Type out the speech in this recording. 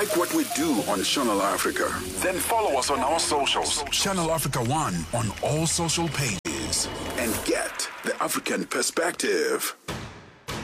like what we do on Channel Africa? Then follow us on our socials. Channel Africa 1 on all social pages. And get the African perspective.